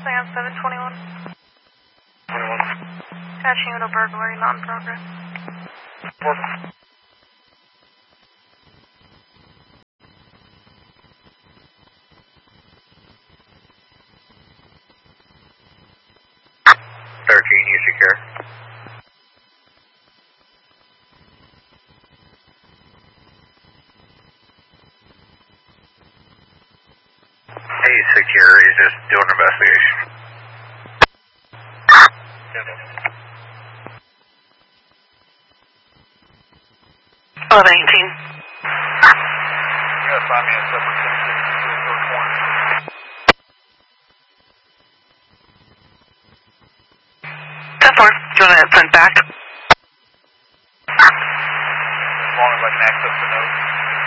Scion 721. 21. Attaching you to burglary, not in progress. Order. You secure. Hey, secure. He's just doing an investigation. 1118. You gotta find me a separate 10-4. Do you want to send back?